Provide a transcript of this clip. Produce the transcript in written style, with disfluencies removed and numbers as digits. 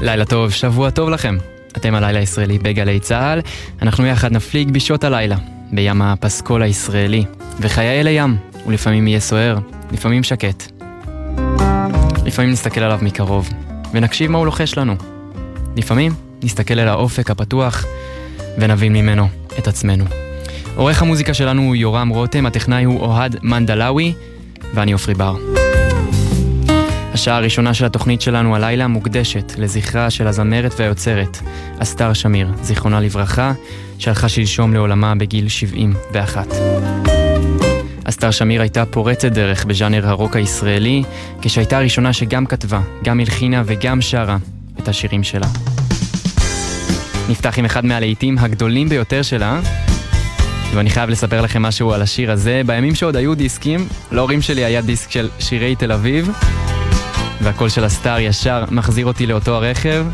לילה טוב, שבוע טוב לכם. אתם הלילה הישראלי בגלי צהל. אנחנו יחד נפליג בשעות הלילה, בים הפסקול הישראלי. וחיי אל הים, ולפעמים יהיה סוער, לפעמים שקט. לפעמים נסתכל עליו מקרוב, ונקשיב מה הוא לוחש לנו. לפעמים נסתכל אל האופק הפתוח, ונבין ממנו את עצמנו. עורך המוזיקה שלנו הוא יורם רותם, הטכנאי הוא אוהד מנדלאוי, ואני אופרי בר. השעה הראשונה של התוכנית שלנו הלילה מוקדשת לזכרה של הזמרת והיוצרת אסתר שמיר, זיכרונה לברכה, שהלכה שלשום לעולמה בגיל 71. אסתר שמיר הייתה פורצת דרך בז'אנר הרוק הישראלי, כשהייתה הראשונה שגם כתבה, גם הלחינה וגם שרה את השירים שלה. נפתח עם אחד מהלהיטים הגדולים ביותר שלה, ואני חייב לספר לכם משהו על השיר הזה. בימים שעוד היו דיסקים, להורים שלי היה דיסק של שירי תל אביב, והקול של אסתר ישר מחזיר אותי לאותו הרכב,